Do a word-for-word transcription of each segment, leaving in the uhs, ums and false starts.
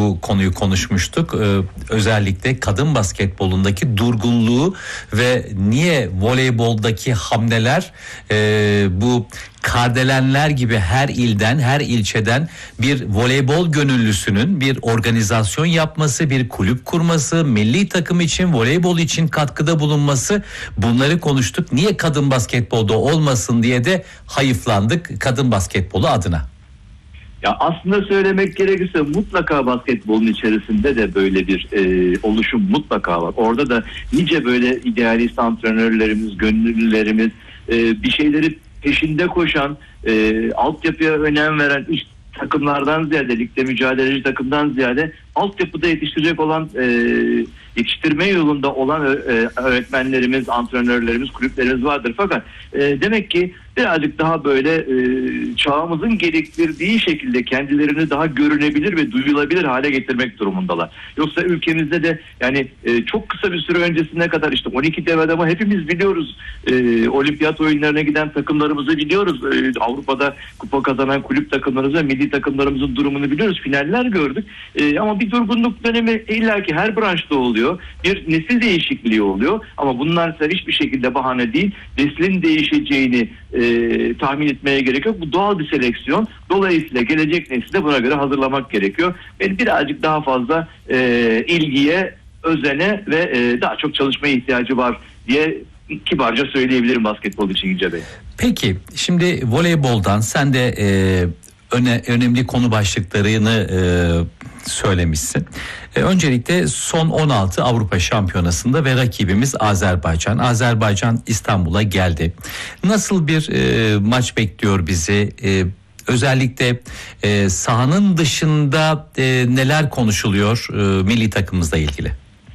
bu konuyu konuşmuştuk. Ee, özellikle kadın basketbolundaki durgunluğu ve niye voleyboldaki hamleler e, bu Kardelenler gibi her ilden, her ilçeden bir voleybol gönüllüsünün bir organizasyon yapması, bir kulüp kurması, milli takım için, voleybol için katkıda bulunması, bunları konuştuk. Niye kadın basketbolda olmasın diye de hayıflandık kadın basketbolu adına. Ya aslında söylemek gerekirse mutlaka basketbolun içerisinde de böyle bir e, oluşum mutlaka var. Orada da nice böyle idealist antrenörlerimiz, gönüllülerimiz, e, bir şeyleri peşinde koşan, e, altyapıya önem veren iş takımlardan ziyade, ligde mücadeleci takımdan ziyade altyapıda yetiştirecek olan, e, yetiştirme yolunda olan e, öğretmenlerimiz, antrenörlerimiz, kulüplerimiz vardır. Fakat e, demek ki birazcık daha böyle e, çağımızın gerektirdiği şekilde kendilerini daha görünebilir ve duyulabilir hale getirmek durumundalar. Yoksa ülkemizde de yani e, çok kısa bir süre öncesine kadar işte on iki dev adamı hepimiz biliyoruz. E, olimpiyat oyunlarına giden takımlarımızı biliyoruz. E, Avrupa'da kupa kazanan kulüp takımlarımızı, milli takımlarımızın durumunu biliyoruz. Finaller gördük. E, ama bir durgunluk dönemi illaki her branşta oluyor. Bir nesil değişikliği oluyor. Ama bunlar hiçbir şekilde bahane değil. Neslin değişeceğini e, tahmin etmeye gerek yok. Bu doğal bir seleksiyon. Dolayısıyla gelecek nesli de buna göre hazırlamak gerekiyor. Benim birazcık daha fazla e, ilgiye, özene ve e, daha çok çalışmaya ihtiyacı var diye kibarca söyleyebilirim basketbol için Yüce Bey. Peki şimdi voleyboldan sen de e, öne, önemli konu başlıklarını e, söylemişsin. E, öncelikle son on altı Avrupa Şampiyonası'nda ve rakibimiz Azerbaycan. Azerbaycan İstanbul'a geldi. Nasıl bir e, maç bekliyor bizi? E, özellikle e, sahanın dışında e, neler konuşuluyor e, milli takımımızla ilgili?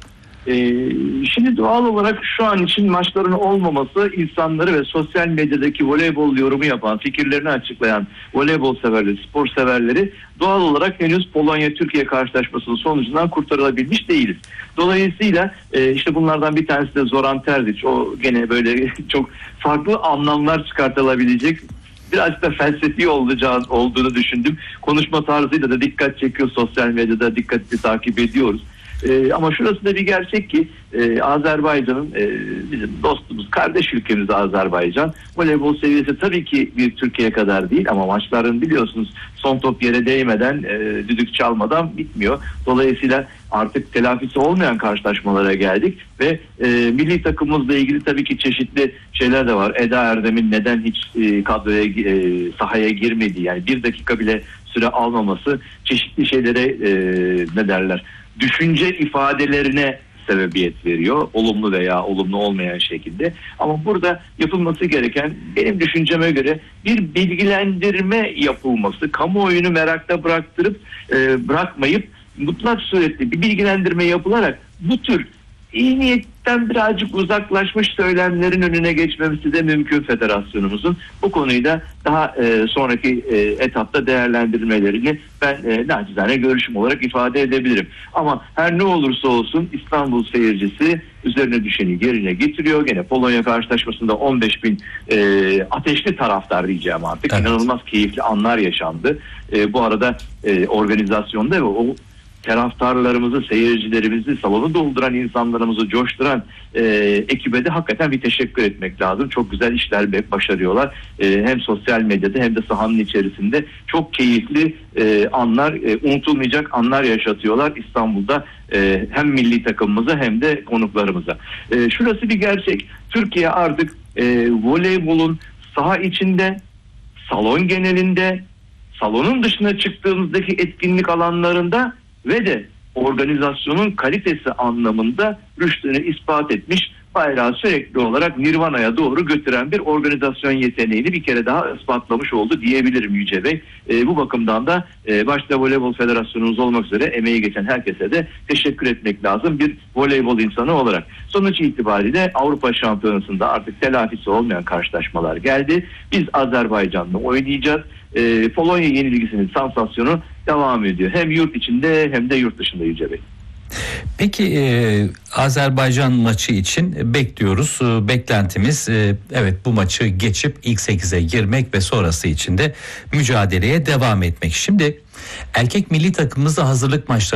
Şimdi doğal olarak şu an için maçların olmaması insanları ve sosyal medyadaki voleybol yorumu yapan, fikirlerini açıklayan voleybol severleri, spor severleri doğal olarak henüz Polonya-Türkiye karşılaşmasının sonucundan kurtarılabilmiş değiliz. Dolayısıyla işte bunlardan bir tanesi de Zoran Terzic. O gene böyle çok farklı anlamlar çıkartılabilecek, birazcık da felsefi olacağı, olduğunu düşündüm. Konuşma tarzıyla da dikkat çekiyor, sosyal medyada dikkatli takip ediyoruz. Ee, ama şurası da bir gerçek ki e, Azerbaycan'ın e, bizim dostumuz, kardeş ülkemiz Azerbaycan. Voleybol seviyesi tabii ki bir Türkiye kadar değil ama maçların biliyorsunuz son top yere değmeden, e, düdük çalmadan bitmiyor. Dolayısıyla artık telafisi olmayan karşılaşmalara geldik ve e, milli takımımızla ilgili tabii ki çeşitli şeyler de var. Eda Erdem'in neden hiç e, kadroya, e, sahaya girmediği, yani bir dakika bile süre almaması çeşitli şeylere e, ne derler, düşünce ifadelerine sebebiyet veriyor. Olumlu veya olumlu olmayan şekilde. Ama burada yapılması gereken, benim düşünceme göre, bir bilgilendirme yapılması. Kamuoyunu merakta bıraktırıp e, bırakmayıp mutlak surette bir bilgilendirme yapılarak bu tür iyi niyetten birazcık uzaklaşmış söylemlerin önüne geçmemesi de mümkün federasyonumuzun. Bu konuyu da daha e, sonraki e, etapta değerlendirmelerini ben e, nacizane görüşüm olarak ifade edebilirim. Ama her ne olursa olsun İstanbul seyircisi üzerine düşeni yerine getiriyor. Gene Polonya karşılaşmasında on beş bin e, ateşli taraftar diyeceğim artık. Evet. İnanılmaz keyifli anlar yaşandı. E, bu arada e, organizasyonda ve o taraftarlarımızı, seyircilerimizi, salonu dolduran insanlarımızı coşturan e, ekibe de hakikaten bir teşekkür etmek lazım. Çok güzel işler başarıyorlar. E, hem sosyal medyada hem de sahanın içerisinde çok keyifli e, anlar, e, unutulmayacak anlar yaşatıyorlar İstanbul'da e, hem milli takımımıza hem de konuklarımıza. E, şurası bir gerçek. Türkiye artık e, voleybolun saha içinde, salon genelinde, salonun dışına çıktığımızdaki etkinlik alanlarında ve de organizasyonun kalitesi anlamında rüştünü ispat etmiş, bayrağı sürekli olarak Nirvana'ya doğru götüren bir organizasyon yeteneğini bir kere daha ispatlamış oldu diyebilirim Yüce Bey. E, bu bakımdan da e, başta Voleybol Federasyonumuz olmak üzere emeği geçen herkese de teşekkür etmek lazım bir voleybol insanı olarak. Sonuç itibariyle Avrupa Şampiyonası'nda artık telafisi olmayan karşılaşmalar geldi. Biz Azerbaycan'la oynayacağız. E, Polonya yenilgisinin sansasyonu devam ediyor. Hem yurt içinde hem de yurt dışında Yüce Bey. Peki e, Azerbaycan maçı için bekliyoruz. E, beklentimiz e, evet bu maçı geçip ilk sekize girmek ve sonrası için de mücadeleye devam etmek. Şimdi erkek milli takımımızda hazırlık maçları